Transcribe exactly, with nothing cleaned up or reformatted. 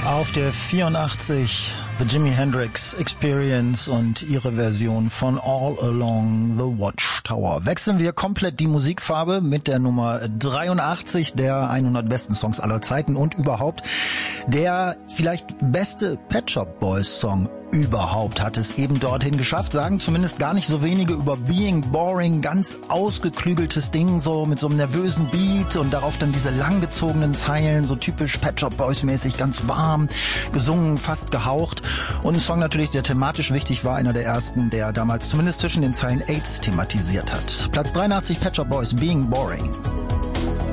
Auf der vierundachtzig The Jimi Hendrix Experience und ihre Version von All Along the Watchtower. Wechseln wir komplett die Musikfarbe mit der Nummer dreiundachtzig der hundert besten Songs aller Zeiten und überhaupt der vielleicht beste Pet Shop Boys Song überhaupt hat es eben dorthin geschafft, sagen zumindest gar nicht so wenige über Being Boring, ganz ausgeklügeltes Ding, so mit so einem nervösen Beat und darauf dann diese langgezogenen Zeilen, so typisch Pet Shop Boys mäßig, ganz warm, gesungen, fast gehaucht und ein Song natürlich, der thematisch wichtig war, einer der ersten, der damals zumindest zwischen den Zeilen AIDS thematisiert hat. Platz dreiundachtzig Pet Shop Boys, Being Boring.